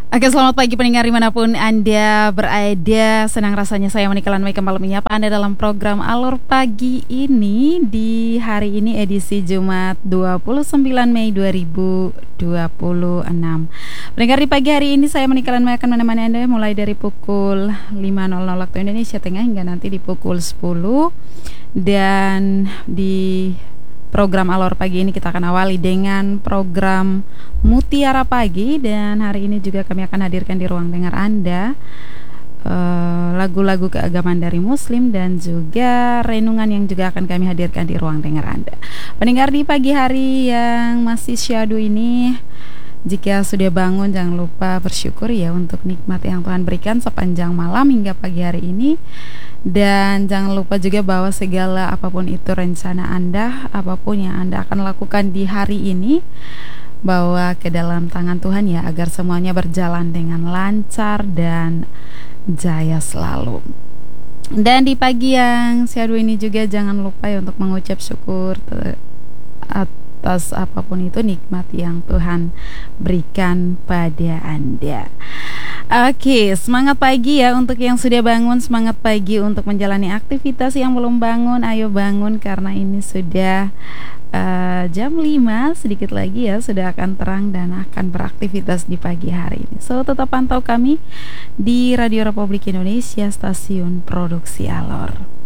Oke, selamat pagi pendengar dimanapun Anda berada. Senang rasanya saya Monika Lanmai kembali menyapa Anda dalam program Alur Pagi ini di hari ini edisi Jumat 29 Mei 2026. Pendengar di pagi hari ini saya Monika Lanmai akan menemani Anda mulai dari pukul 5.00 waktu Indonesia Tengah hingga nanti di pukul 10. Dan di program Alur Pagi ini kita akan awali dengan program Mutiara Pagi, dan hari ini juga kami akan hadirkan di ruang dengar Anda lagu-lagu keagamaan dari Muslim dan juga renungan yang juga akan kami hadirkan di ruang dengar Anda. Pendengar di pagi hari yang masih syahdu ini, jika sudah bangun jangan lupa bersyukur ya untuk nikmat yang Tuhan berikan sepanjang malam hingga pagi hari ini. Dan jangan lupa juga bahwa segala apapun itu rencana Anda, apapun yang Anda akan lakukan di hari ini, bawa ke dalam tangan Tuhan ya, agar semuanya berjalan dengan lancar dan jaya selalu. Dan di pagi yang syahdu ini juga jangan lupa ya untuk mengucap syukur atas apapun itu nikmat yang Tuhan berikan pada Anda. Oke, semangat pagi ya untuk yang sudah bangun, semangat pagi untuk menjalani aktivitas yang belum bangun. Ayo bangun karena ini sudah jam 5, sedikit lagi ya sudah akan terang dan akan beraktivitas di pagi hari ini. So, tetap pantau kami di Radio Republik Indonesia, stasiun produksi Alor.